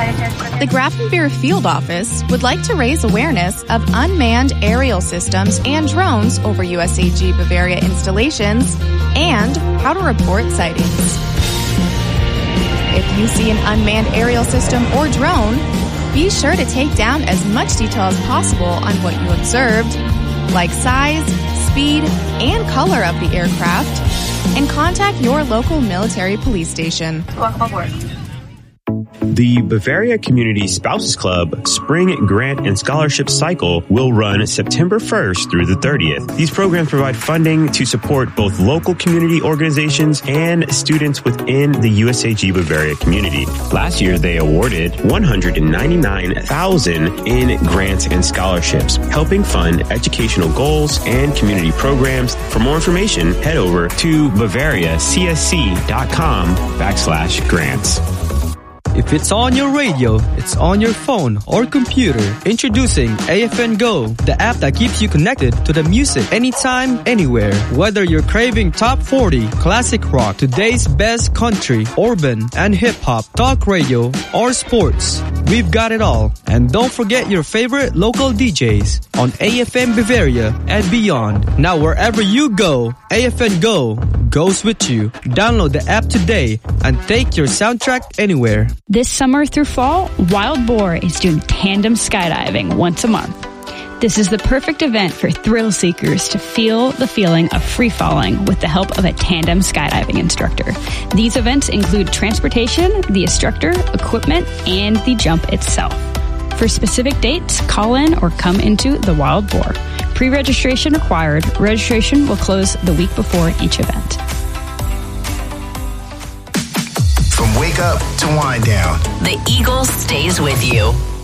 The Grafenwehr Field Office would like to raise awareness of unmanned aerial systems and drones over USAG Bavaria installations and how to report sightings. If you see an unmanned aerial system or drone, be sure to take down as much detail as possible on what you observed, like size, speed, and color of the aircraft, and contact your local military police station. Welcome aboard. The Bavaria Community Spouses Club Spring Grant and Scholarship Cycle will run September 1st through the 30th. These programs provide funding to support both local community organizations and students within the USAG Bavaria community. Last year, they awarded $199,000 in grants and scholarships, helping fund educational goals and community programs. For more information, head over to bavariacsc.com/grants. If it's on your radio, it's on your phone or computer. Introducing AFN Go, the app that keeps you connected to the music anytime, anywhere. Whether you're craving top 40, classic rock, today's best country, urban, and hip-hop, talk radio, or sports, we've got it all. And don't forget your favorite local DJs on AFN Bavaria and beyond. Now wherever you go, AFN Go goes with you. Download the app today and take your soundtrack anywhere. This summer through fall, Wild Boar is doing tandem skydiving once a month. This is the perfect event for thrill seekers to feel the feeling of free falling with the help of a tandem skydiving instructor. These events include transportation, the instructor, equipment, and the jump itself. For specific dates, call in or come into the Wild Boar. Pre-registration required. Registration will close the week before each event. From wake up to wind down, the Eagle stays with you.